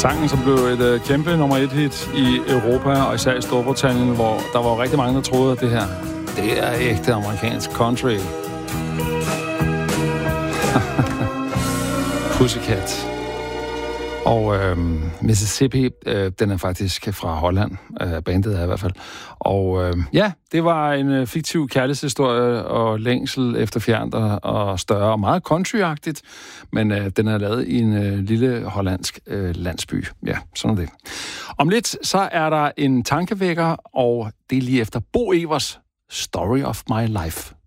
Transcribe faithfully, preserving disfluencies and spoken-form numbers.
Sangen, som blev et uh, kæmpe nummer et hit i Europa, og især i Storbritannien, hvor der var rigtig mange, der troede, at det her, det er ægte amerikansk country. Pussycat. Og øh, Mississippi, øh, den er faktisk fra Holland, øh, bandet er i hvert fald. Og øh, ja, det var en øh, fiktiv kærlighedshistorie og længsel efter fjernt og, og større og meget countryagtigt, men øh, den er lavet i en øh, lille hollandsk øh, landsby. Ja, sådan er det. Om lidt, så er der en tankevækker, og det er lige efter Bo Evers Story of My Life.